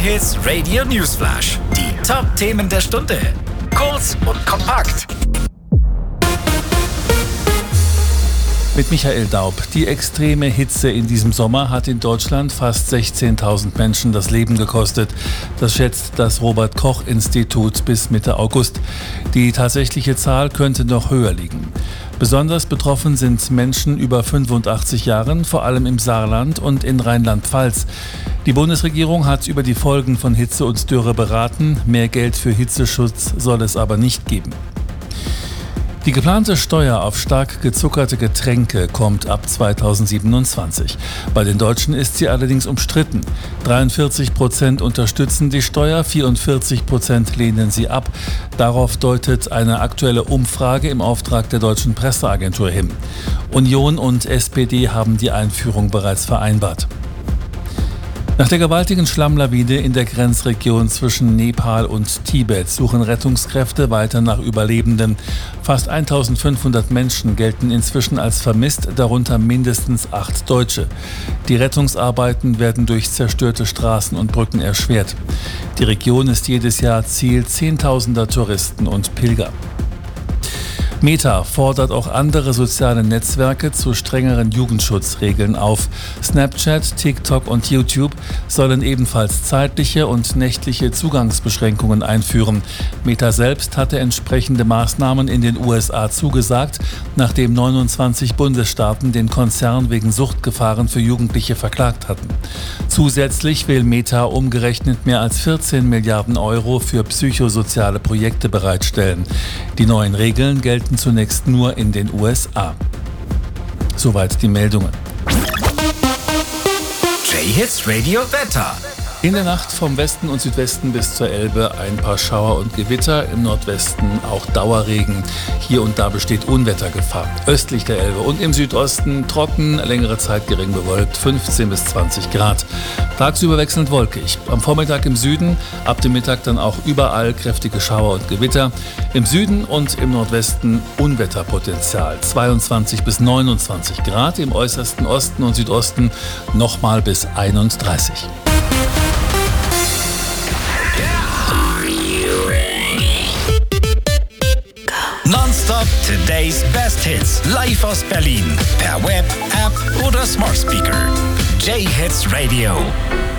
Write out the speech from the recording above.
J-Hits Radio Newsflash. Die Top-Themen der Stunde. Kurz und kompakt. Mit Michael Daub. Die extreme Hitze in diesem Sommer hat in Deutschland fast 16.000 Menschen das Leben gekostet. Das schätzt das Robert-Koch-Institut bis Mitte August. Die tatsächliche Zahl könnte noch höher liegen. Besonders betroffen sind Menschen über 85 Jahren, vor allem im Saarland und in Rheinland-Pfalz. Die Bundesregierung hat über die Folgen von Hitze und Dürre beraten. Mehr Geld für Hitzeschutz soll es aber nicht geben. Die geplante Steuer auf stark gezuckerte Getränke kommt ab 2027. Bei den Deutschen ist sie allerdings umstritten. 43% unterstützen die Steuer, 44% lehnen sie ab. Darauf deutet eine aktuelle Umfrage im Auftrag der Deutschen Presseagentur hin. Union und SPD haben die Einführung bereits vereinbart. Nach der gewaltigen Schlammlawine in der Grenzregion zwischen Nepal und Tibet suchen Rettungskräfte weiter nach Überlebenden. Fast 1500 Menschen gelten inzwischen als vermisst, darunter mindestens 8 Deutsche. Die Rettungsarbeiten werden durch zerstörte Straßen und Brücken erschwert. Die Region ist jedes Jahr Ziel Zehntausender Touristen und Pilger. Meta fordert auch andere soziale Netzwerke zu strengeren Jugendschutzregeln auf. Snapchat, TikTok und YouTube sollen ebenfalls zeitliche und nächtliche Zugangsbeschränkungen einführen. Meta selbst hatte entsprechende Maßnahmen in den USA zugesagt, nachdem 29 Bundesstaaten den Konzern wegen Suchtgefahren für Jugendliche verklagt hatten. Zusätzlich will Meta umgerechnet mehr als 14 Milliarden Euro für psychosoziale Projekte bereitstellen. Die neuen Regeln gelten zunächst nur in den USA. Soweit die Meldungen. J-Hits Radio Wetter. In der Nacht vom Westen und Südwesten bis zur Elbe ein paar Schauer und Gewitter, im Nordwesten auch Dauerregen. Hier und da besteht Unwettergefahr. Östlich der Elbe und im Südosten trocken, längere Zeit gering bewölkt, 15 bis 20 Grad. Tagsüber wechselnd wolkig. Am Vormittag im Süden, ab dem Mittag dann auch überall kräftige Schauer und Gewitter. Im Süden und im Nordwesten Unwetterpotenzial, 22 bis 29 Grad. Im äußersten Osten und Südosten nochmal bis 31. Nonstop Today's Best Hits. Live aus Berlin. Per Web, App oder Smart Speaker. J-Hits Radio.